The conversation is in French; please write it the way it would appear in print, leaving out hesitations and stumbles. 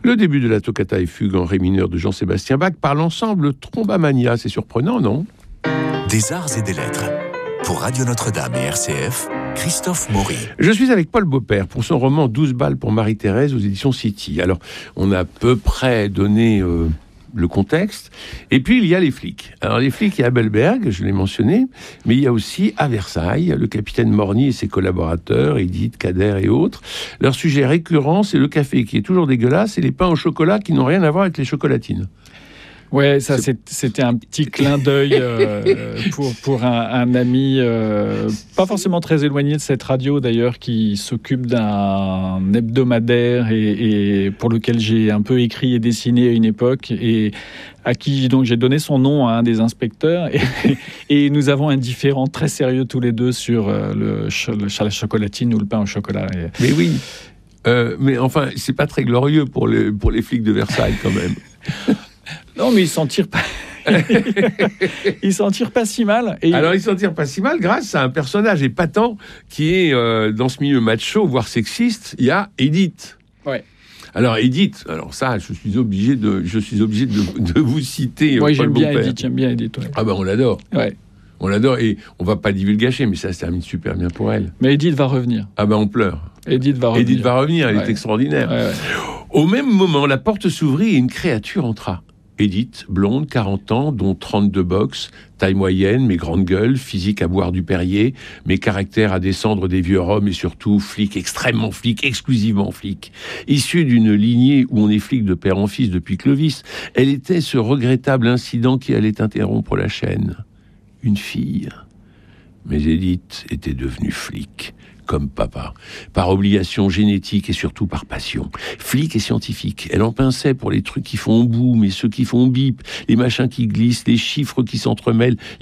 Le début de la toccata et fugue en ré mineur de Jean-Sébastien Bach par l'ensemble Trombamania. C'est surprenant, non ? Des arts et des lettres. Pour Radio Notre-Dame et RCF, Christophe Maury. Je suis avec Paul Beaupère pour son roman 12 balles pour Marie-Thérèse aux éditions City. Alors, on a à peu près donné le contexte. Et puis, il y a les flics. Alors, les flics, il y a Belberg, je l'ai mentionné, mais il y a aussi à Versailles, le capitaine Morny et ses collaborateurs, Edith, Kader et autres. Leur sujet récurrent, c'est le café qui est toujours dégueulasse et les pains au chocolat qui n'ont rien à voir avec les chocolatines. Ouais, ça c'était un petit clin d'œil pour un ami pas forcément très éloigné de cette radio d'ailleurs, qui s'occupe d'un hebdomadaire et pour lequel j'ai un peu écrit et dessiné à une époque, et à qui donc j'ai donné son nom à un des inspecteurs, et nous avons un différend très sérieux tous les deux sur la chocolatine ou le pain au chocolat. Mais oui, mais enfin c'est pas très glorieux pour les flics de Versailles quand même. Non, mais ils s'en tirent pas. Ils s'en tirent pas si mal. Alors, ils s'en tirent pas si mal grâce à un personnage épatant qui est dans ce milieu macho, voire sexiste. Il y a Edith. Ouais. Alors, Edith, ça, je suis obligé de vous citer. Moi, j'aime bien Edith. Ouais. Ah ben, on l'adore. Ouais. On l'adore et on va pas divulgacher, mais ça se termine super bien pour elle. Mais Edith va revenir. Ah ben, on pleure. Edith va revenir. Elle est extraordinaire. Ouais. Au même moment, la porte s'ouvrit et une créature entra. Edith, blonde, 40 ans, dont 30 de boxe, taille moyenne, mais grande gueule, physique à boire du Perrier, mais caractère à descendre des vieux Roms et surtout flic, extrêmement flic, exclusivement flic. Issue d'une lignée où on est flic de père en fils depuis Clovis, elle était ce regrettable incident qui allait interrompre la chaîne. Une fille. Mais Edith était devenue flic. Comme papa, par obligation génétique et surtout par passion. Flic et scientifique, elle en pinçait pour les trucs qui font boum et ceux qui font bip, les machins qui glissent, les chiffres qui s'entremêlent,